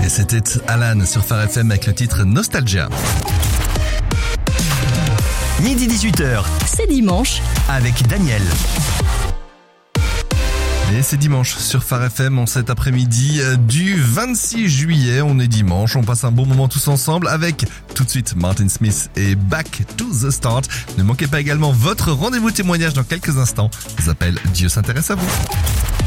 Et c'était Alan sur Phare FM avec le titre Nostalgia. Midi 18h, C'est dimanche. avec Daniel. Et c'est dimanche sur Phare FM en cet après-midi du 26 juillet. On est dimanche, on passe un bon moment tous ensemble avec tout de suite Martin Smith et Back to the Start. Ne manquez pas également votre rendez-vous témoignage dans quelques instants. Ça s'appelle Dieu s'intéresse à vous.